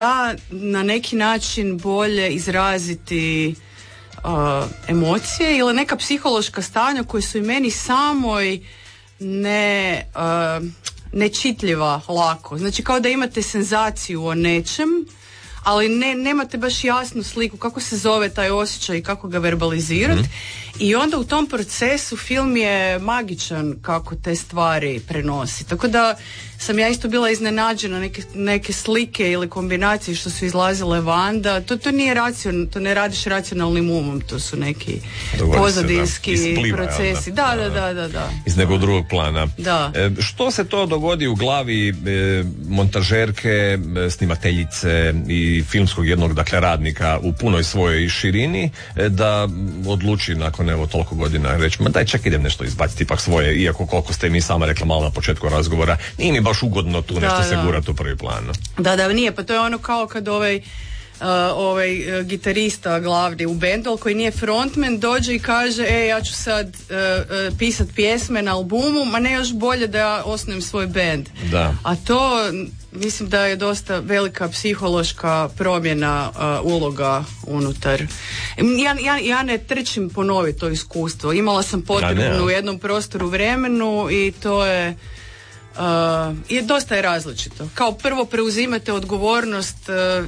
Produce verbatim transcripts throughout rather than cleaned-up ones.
na neki način bolje izraziti uh, emocije ili neka psihološka stanja koje su i meni samoj ne, uh, nečitljiva lako. Znači kao da imate senzaciju o nečem, ali ne, nemate baš jasnu sliku kako se zove taj osjećaj i kako ga verbalizirati. Mm-hmm. I onda u tom procesu film je magičan kako te stvari prenosi. Tako da sam ja isto bila iznenađena neke, neke slike ili kombinacije što su izlazile van, da to, to nije racion, to ne radiš racionalnim umom, to su neki Dogodi pozadinski se, da. Ispliva, procesi. Da, da, da, da, da. Iz nekog drugog plana. Da. E, što se to dogodi u glavi e, montažerke, e, snimateljice i filmskog jednog, dakle, radnika u punoj svojoj širini, e, da odluči nakon evo toliko godina reći, ma daj čak idem nešto izbaciti ipak svoje, iako koliko ste mi sama rekla malo na početku razgovora, nije mi baš ugodno tu da, nešto da. se gurati u prvi plan. Da, da, nije, pa to je ono kao kad ovaj Uh, ovaj uh, gitarista glavni u bendu koji nije frontman dođe i kaže e ja ću sad uh, uh, pisat pjesme na albumu, ma ne još bolje da ja osnujem svoj bend. Da. A to mislim da je dosta velika psihološka promjena uh, uloga unutar. Ja, ja, ja ne trčim ponoviti to iskustvo. Imala sam potrebu ja, u jednom prostoru vremenu i to je uh, je dosta je različito. Kao prvo preuzimate odgovornost uh,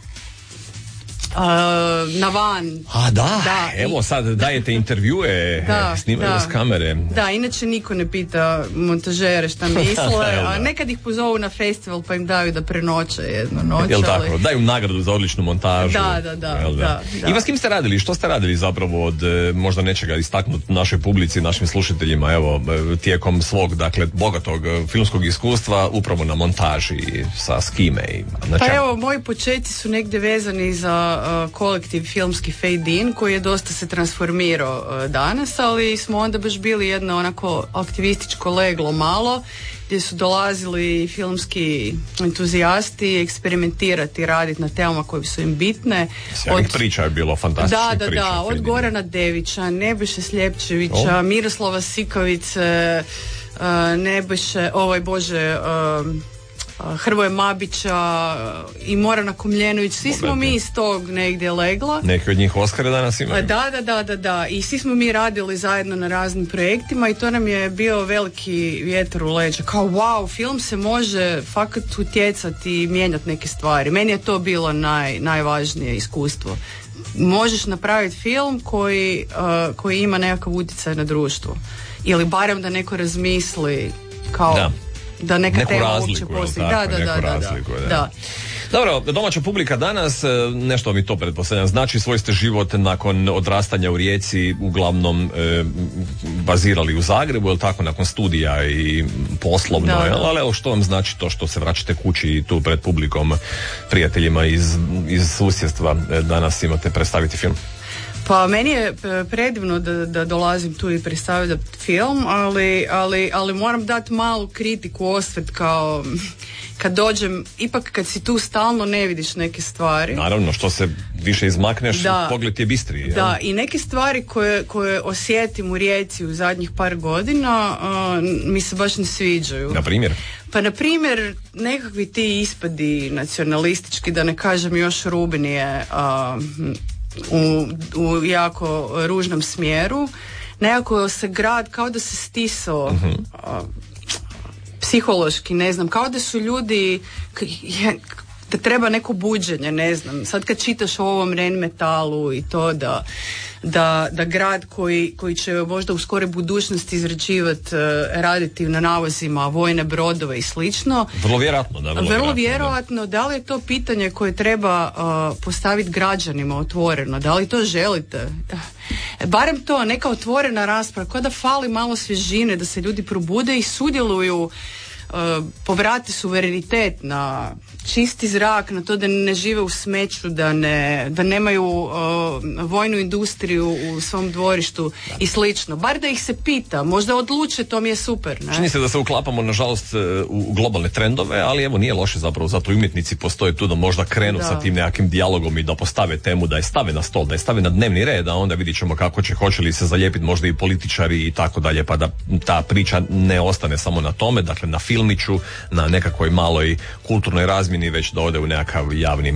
Uh, na van. A da, da evo i... sad dajete intervjue, da, snimaju da. s kamere. Da, inače niko ne pita montažere šta misle, a nekad ih pozovu na festival pa im daju da prenoće jednu noć. Jel ali... tako, daju nagradu za odličnu montažu. Da, da, da, da? da, da. I vas s kim ste radili, što ste radili zapravo od možda nečega istaknuti našoj publici, našim slušateljima, evo, tijekom svog, dakle, bogatog filmskog iskustva, upravo na montaži, sa s kime i na čemu? Pa evo, moji početci su negdje vezani za kolektiv filmski Fade In koji je dosta se transformirao uh, danas, ali smo onda baš bili jedno onako aktivističko leglo malo gdje su dolazili filmski entuzijasti eksperimentirati, raditi na temama koje su im bitne. Sjajnih priča je bilo, fantastičnih da, da, priča. Da, da, od Gorana Devića, Nebojše Sljepčevića, oh. Miroslava Sikovice, uh, Nebojše, ovaj Bože... Uh, Hrvoje Mabića i Morana Komljenović, svi smo Boga, mi iz tog negdje legla. Neki od njih Oskare danas imaju. Da, da, da, da, da. I svi smo mi radili zajedno na raznim projektima i to nam je bio veliki vjetar u leđa. Kao wow, film se može fakat utjecati i mijenjati neke stvari. Meni je to bilo naj, najvažnije iskustvo. Možeš napraviti film koji, uh, koji ima nekakav utjecaj na društvo. Ili barem da neko razmisli kao... Da. Da neka neku tema razliku, uopće postoji. Da, da, da, razliku, da, da. da. Dobro, domaća publika danas, nešto mi to pretpostavljam, znači svoj ste život nakon odrastanja u Rijeci uglavnom e, bazirali u Zagrebu, jel tako, nakon studija i poslovno, da, jel? Ali evo što vam znači to što se vraćate kući i tu pred publikom, prijateljima iz, iz susjedstva danas imate predstaviti film? Pa meni je predivno da, da dolazim tu i predstavljam film, ali, ali, ali moram dati malu kritiku, osvrt kao kad dođem, ipak kad si tu stalno ne vidiš neke stvari. Naravno, što se više izmakneš, da, pogled je bistriji. Da, jel? I neke stvari koje, koje osjetim u Rijeci u zadnjih par godina uh, mi se baš ne sviđaju. Na primjer? Pa na primjer nekakvi ti ispadi nacionalistički, da ne kažem još rubnije, uh, U, u jako ružnom smjeru. Nekako se grad kao da se stisao uh-huh. a, psihološki, ne znam, kao da su ljudi je, da treba neko buđenje, ne znam. Sad kad čitaš o ovom Rheinmetalu i to da Da, da grad koji, koji će možda u skore budućnosti izrađivati, uh, raditi na navozima vojne brodove i slično. Vrlo vjerojatno, da. Vrlo, vrlo vjerojatno, da. da li je to pitanje koje treba uh, postaviti građanima otvoreno? Da li to želite? Barem to, neka otvorena rasprava, kao da fali malo svježine, da se ljudi probude i sudjeluju, Uh, povrati suverenitet na čisti zrak, na to da ne žive u smeću, da ne da nemaju uh, vojnu industriju u svom dvorištu da. I slično. Bar da ih se pita, možda odluče, to mi je super. Ne? Čini se da se uklapamo nažalost u globalne trendove, ali evo nije loše zapravo, zato i umjetnici postoje tu da možda krenu da. Sa tim nekakvim dijalogom i da postave temu, da je stave na stol, da je stave na dnevni red, a onda vidit ćemo kako će, hoće li se zalijepiti možda i političari i tako dalje, pa da ta priča ne ostane samo na tome, dakle na filmiću, na nekakvoj maloj kulturnoj razmjeni glazbeni, već da ode u nekakav javni